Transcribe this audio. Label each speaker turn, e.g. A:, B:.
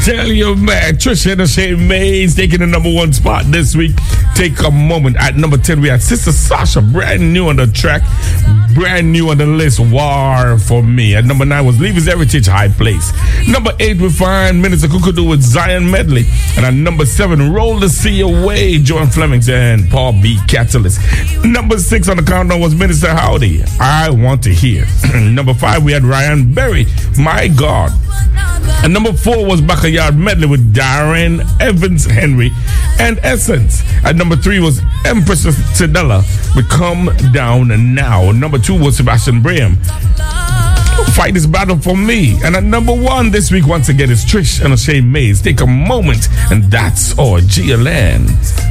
A: tell you, man, Trisha and Shane Mays taking the number one spot this week. Take a moment. At number 10, we had Sister Sasha, brand new on the track, brand new on the list, War for Me. At number 9 was Leave His Heritage, High Place. Number 8, we find Minister Kukudu with Zion Medley. And at number 7, Roll the Sea Away, Joan Flemings and Paul B. Catalyst. Number 6 on the countdown was Minister Howdy, I Want to Hear. Number 5, we had Ryan Berry, My God. And number 4 was Backyard Medley with Darren Evans Henry and Essence. At number 3 was Empress Sedella with Come Down Now. Number 2 was Sebastian Graham, Fight This Battle for Me. And at number 1 this week, once again, is Trish and Shane Mays. Take a moment, and that's all. GLN.